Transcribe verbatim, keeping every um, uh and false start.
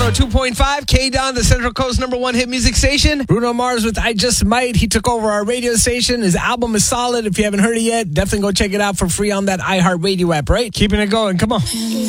oh two point five, K-Don, the Central Coast number one hit music station. Bruno Mars with I Just Might. He took over our radio station. His album is solid. If you haven't heard it yet, definitely go check it out for free on that iHeartRadio app, right? Keeping it going. Come on.